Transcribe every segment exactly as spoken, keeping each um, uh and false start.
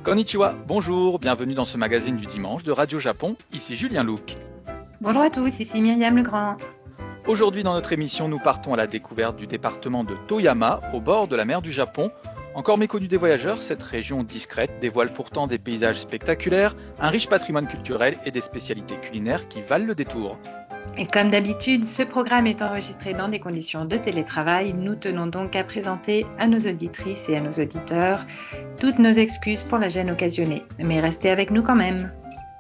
Konnichiwa, bonjour, bienvenue dans ce magazine du dimanche de Radio Japon, ici Julien Louc. Bonjour à tous, ici Myriam Legrand. Aujourd'hui dans notre émission, nous partons à la découverte du département de Toyama, au bord de la mer du Japon. Encore méconnue des voyageurs, cette région discrète dévoile pourtant des paysages spectaculaires, un riche patrimoine culturel et des spécialités culinaires qui valent le détour. Et comme d'habitude, ce programme est enregistré dans des conditions de télétravail. Nous tenons donc à présenter à nos auditrices et à nos auditeurs toutes nos excuses pour la gêne occasionnée. Mais restez avec nous quand même.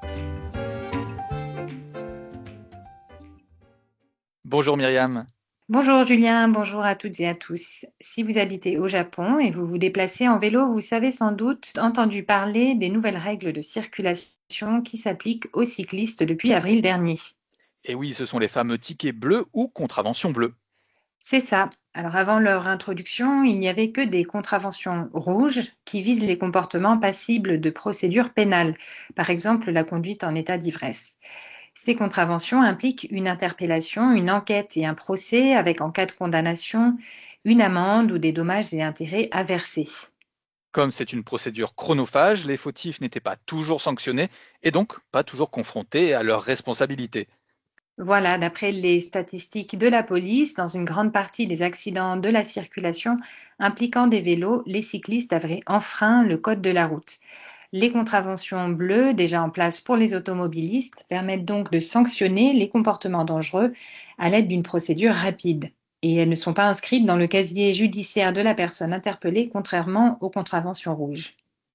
Bonjour Myriam. Bonjour Julien, bonjour à toutes et à tous. Si vous habitez au Japon et vous vous déplacez en vélo, vous avez sans doute entendu parler des nouvelles règles de circulation qui s'appliquent aux cyclistes depuis avril dernier. Et oui, ce sont les fameux tickets bleus ou contraventions bleues. C'est ça. Alors avant leur introduction, il n'y avait que des contraventions rouges qui visent les comportements passibles de procédures pénales, par exemple la conduite en état d'ivresse. Ces contraventions impliquent une interpellation, une enquête et un procès avec, en cas de condamnation, une amende ou des dommages et intérêts à verser. Comme c'est une procédure chronophage, les fautifs n'étaient pas toujours sanctionnés et donc pas toujours confrontés à leurs responsabilités. Voilà, d'après les statistiques de la police, dans une grande partie des accidents de la circulation impliquant des vélos, les cyclistes avaient enfreint le code de la route. Les contraventions bleues, déjà en place pour les automobilistes, permettent donc de sanctionner les comportements dangereux à l'aide d'une procédure rapide. Et elles ne sont pas inscrites dans le casier judiciaire de la personne interpellée, contrairement aux contraventions rouges.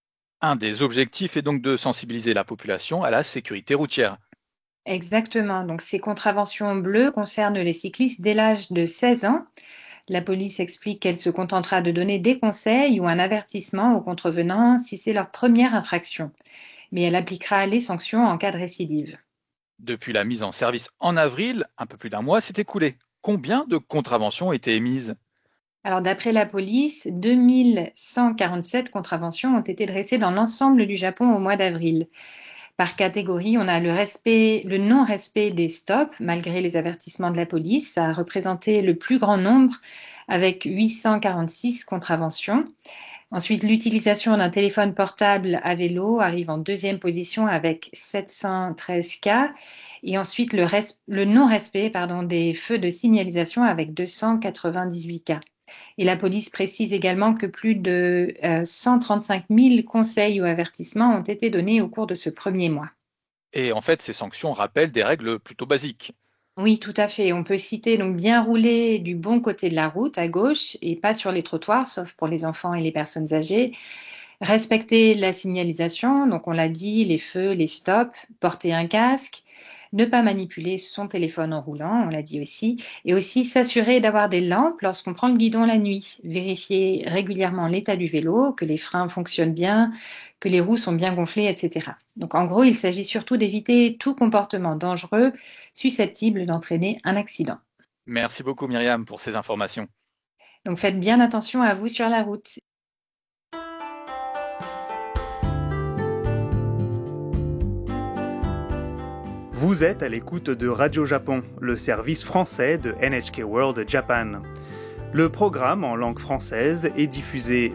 Un des objectifs est donc de sensibiliser la population à la sécurité routière. Exactement. Donc, ces contraventions bleues concernent les cyclistes dès l'âge de seize ans. La police explique qu'elle se contentera de donner des conseils ou un avertissement aux contrevenants si c'est leur première infraction. Mais elle appliquera les sanctions en cas de récidive. Depuis la mise en service en avril, un peu plus d'un mois s'est écoulé. Combien de contraventions ont été émises ? Alors, d'après la police, deux mille cent quarante-sept contraventions ont été dressées dans l'ensemble du Japon au mois d'avril. Par catégorie, on a le respect, le non-respect des stops, malgré les avertissements de la police. Ça a représenté le plus grand nombre, avec huit cent quarante-six contraventions. Ensuite, l'utilisation d'un téléphone portable à vélo arrive en deuxième position avec sept cent treize cas. Et ensuite, le, res- le non-respect pardon, des feux de signalisation avec deux cent quatre-vingt-dix-huit cas. Et la police précise également que plus de euh, cent trente-cinq mille conseils ou avertissements ont été donnés au cours de ce premier mois. Et en fait, ces sanctions rappellent des règles plutôt basiques. Oui, tout à fait. On peut citer donc bien rouler du bon côté de la route, à gauche, et pas sur les trottoirs, sauf pour les enfants et les personnes âgées. Respecter la signalisation, donc on l'a dit, les feux, les stops, porter un casque, ne pas manipuler son téléphone en roulant, on l'a dit aussi, et aussi s'assurer d'avoir des lampes lorsqu'on prend le guidon la nuit, vérifier régulièrement l'état du vélo, que les freins fonctionnent bien, que les roues sont bien gonflées, et cetera. Donc en gros, il s'agit surtout d'éviter tout comportement dangereux susceptible d'entraîner un accident. Merci beaucoup Myriam pour ces informations. Donc faites bien attention à vous sur la route. Vous êtes à l'écoute de Radio Japon, le service français de N H K World Japan. Le programme en langue française est diffusé